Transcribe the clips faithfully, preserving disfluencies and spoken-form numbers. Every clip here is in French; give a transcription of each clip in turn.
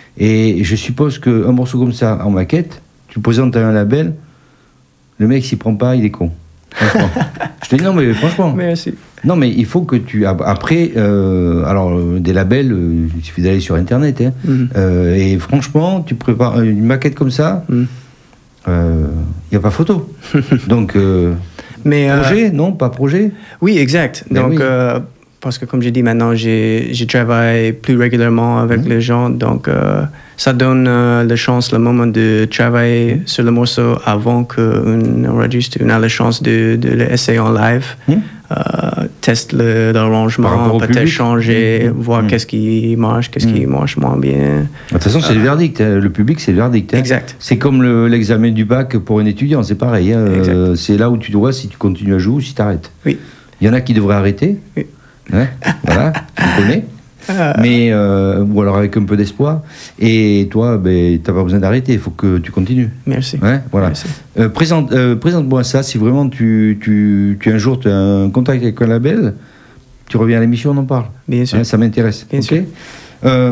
Et je suppose qu'un morceau comme ça, en maquette, tu le présentes à un label, le mec s'y prend pas, il est con. Franchement. Je te dis non, mais franchement. Merci. Non, mais il faut que tu... Après, euh, alors, euh, des labels, euh, il suffit d'aller sur Internet. Hein, mm-hmm. euh, et franchement, tu prépares une maquette comme ça, il mm. n'y euh, a pas photo. Donc, euh, mais, projet, euh, non, pas projet. Oui, exact. Ben donc, oui. euh, parce que comme j'ai dit maintenant, j'ai, j'ai travaillé plus régulièrement avec mm. les gens. Donc, euh, ça donne euh, la chance, le moment de travailler mm. sur le morceau avant qu'on enregistre. On a la chance de, de l'essayer en live. Mm. Euh, teste le, l'arrangement, peut-être public. changer, mmh. voir mmh. qu'est-ce qui marche, qu'est-ce mmh. qui marche moins bien. De toute façon, c'est euh, le verdict. Hein. Le public, c'est le verdict. Hein. Exact. C'est comme le, l'examen du bac pour un étudiant, c'est pareil. Hein. Euh, c'est là où tu dois si tu continues à jouer ou si tu arrêtes. Oui. Il y en a qui devraient arrêter. Oui. Hein, voilà, tu connais. Euh... Mais, euh, ou alors avec un peu d'espoir. Et toi, ben, tu n'as pas besoin d'arrêter, il faut que tu continues. Merci. Ouais, voilà. Merci. Euh, présente, euh, présente-moi ça, si vraiment tu, tu, tu un jour tu as un contact avec un label, tu reviens à l'émission, on en parle. Bien sûr. Hein, ça m'intéresse. Bien okay. sûr. Euh,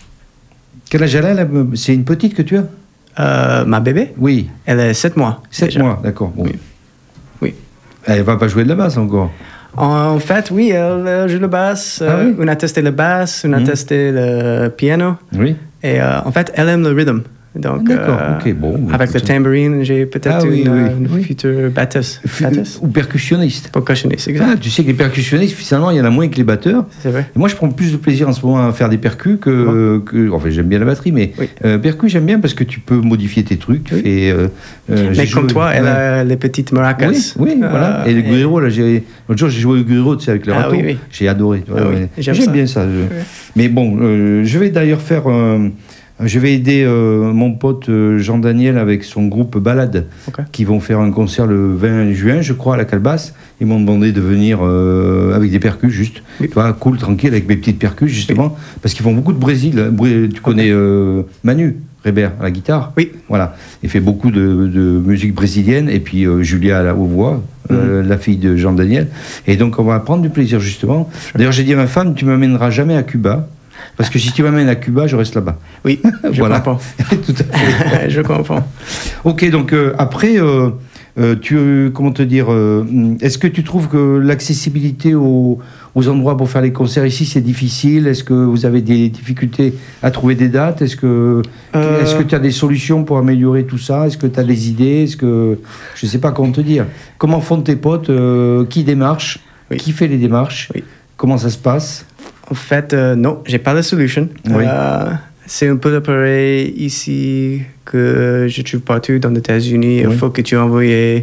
quel âge elle a? C'est une petite que tu as? euh, Ma bébé? Oui. Elle a sept mois. sept déjà. mois, d'accord. Bon. Oui. Oui. Elle ne va pas jouer de la basse encore? En fait, oui, elle joue le basse. Ah, oui. On a testé le basse, on a mmh. testé le piano. Oui. Et euh, en fait, elle aime le rhythm. Donc, ah, d'accord, euh, ok, bon. Avec le tambourine, j'ai peut-être ah, oui, une, oui, une oui. future batteuse. F- ou percussionniste. Percussionniste, exact. Ah, tu sais que les percussionnistes, finalement, il y en a moins que les batteurs. C'est vrai. Et moi, je prends plus de plaisir en ce moment à faire des percus que... que enfin, j'aime bien la batterie, mais oui. euh, percus, j'aime bien parce que tu peux modifier tes trucs. Tu oui. fais, euh, euh, mais comme joué, toi, elle ouais. a les petites maracas. Oui, oui euh, voilà. Et le guerrero, là, j'ai... L'autre jour, j'ai joué au guerrero, tu sais, avec le ah, râteau. Oui, oui. J'ai adoré. Ah, oui. J'aime, j'aime ça. bien ça. Je... Oui. Mais bon, euh, je vais d'ailleurs faire... Euh, Je vais aider euh, mon pote euh, Jean-Daniel avec son groupe Balade, okay. qui vont faire un concert le vingt juin, je crois, à la Calebasse. Ils m'ont demandé de venir euh, avec des percus, juste. Oui. Tu vois, cool, tranquille, avec mes petites percus, justement. Oui. Parce qu'ils font beaucoup de Brésil. Tu connais euh, Manu Rébert à la guitare? Oui. Voilà. Il fait beaucoup de, de musique brésilienne. Et puis euh, Julia à la, aux voix, mm-hmm. euh, la fille de Jean-Daniel. Et donc, on va prendre du plaisir, justement. D'ailleurs, j'ai dit à ma femme, tu ne m'amèneras jamais à Cuba. Parce que si tu m'amènes à Cuba, je reste là-bas. Oui, je voilà. comprends. Tout à fait. Je comprends. Ok, donc euh, après, euh, euh, tu, euh, comment te dire, euh, est-ce que tu trouves que l'accessibilité aux, aux endroits pour faire les concerts ici, c'est difficile? Est-ce que vous avez des difficultés à trouver des dates? Est-ce que euh... est-ce que tu as des solutions pour améliorer tout ça? Est-ce que tu as des idées? Est-ce que, je ne sais pas comment te dire. Comment font tes potes? euh, Qui démarche? Oui. Qui fait les démarches? Oui. Comment ça se passe? En fait, euh, non, j'ai pas la solution. Oui. Euh, c'est un peu le pareil ici que je trouve partout dans les États-Unis. Il oui. faut que tu envoies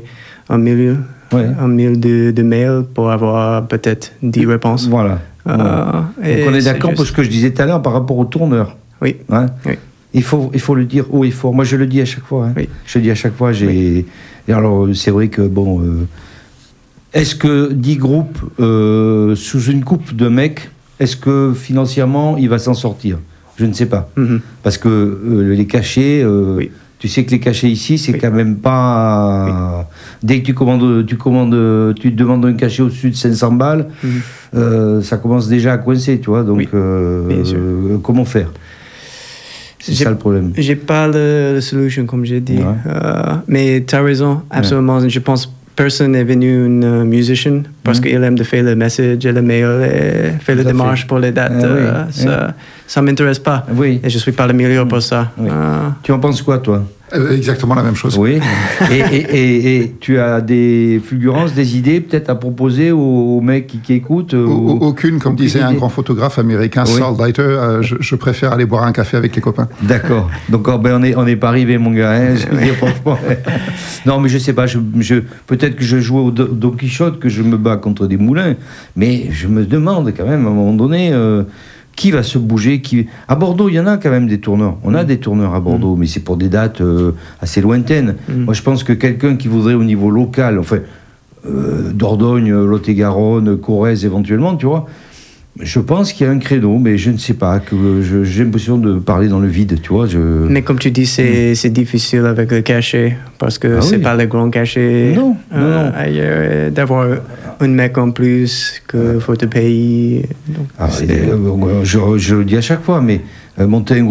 un mail, oui. un mail de, de mail pour avoir peut-être dix réponses. Voilà. Euh, voilà. Donc on est d'accord juste... pour ce que je disais tout à l'heure par rapport au tourneur. Oui. Hein oui. Il faut, il faut le dire haut et fort. Moi, je le dis à chaque fois. Hein. Oui. Je le dis à chaque fois. J'ai... Oui. Et alors, c'est vrai que bon. Euh... Est-ce que dix groupes euh, sous une coupe de mecs, est-ce que financièrement, il va s'en sortir? Je ne sais pas. Mm-hmm. Parce que euh, les cachets, euh, oui. tu sais que les cachets ici, c'est oui. quand même pas... Oui. Dès que tu commandes, tu commandes, tu te demandes un cachet au-dessus de cinq cents balles, mm-hmm. euh, ça commence déjà à coincer, tu vois. Donc, oui. euh, euh, comment faire? C'est j'ai, ça le problème. J'ai pas de solution, comme j'ai dit. Ouais. Euh, mais tu as raison, absolument. Ouais. Je pense personne n'est venu un uh, musicien parce mmh. qu'il aime de faire le message et le mail et faire les démarches pour les dates. Ah, euh, oui. Ça ne oui. m'intéresse pas. Oui. Et je ne suis pas le meilleur mmh. pour ça. Oui. Euh... Tu en penses quoi, toi? Exactement la même chose. Oui. et, et, et, et tu as des fulgurances, des idées peut-être à proposer aux, aux mecs qui, qui écoutent? Ou... Aucune, comme Aucune disait idée. Un grand photographe américain, oui. Saul Leiter, euh, je, je préfère aller boire un café avec les copains. D'accord. Donc oh, ben, on n'est on est pas arrivé, mon gars. Hein, je veux dire, franchement. Non, mais je sais pas. Je, je, peut-être que je joue au Don Quichotte, que je me bats contre des moulins, mais je me demande quand même à un moment donné. Euh, Qui va se bouger qui... À Bordeaux, il y en a quand même des tourneurs. On a des tourneurs à Bordeaux, mmh. mais c'est pour des dates euh, assez lointaines. Mmh. Moi, je pense que quelqu'un qui voudrait au niveau local, enfin, euh, Dordogne, Lot-et-Garonne, Corrèze éventuellement, tu vois, je pense qu'il y a un créneau, mais je ne sais pas, que je, j'ai l'impression de parler dans le vide, tu vois. Je... Mais comme tu dis, c'est, mmh. c'est difficile avec le cachet, parce que ah, c'est oui. pas le grand cachet. Non, euh, non, non. Ailleurs, d'avoir un mec en plus qu'il faut te payer. Donc, ah, euh, je, je le dis à chaque fois, mais euh, monter un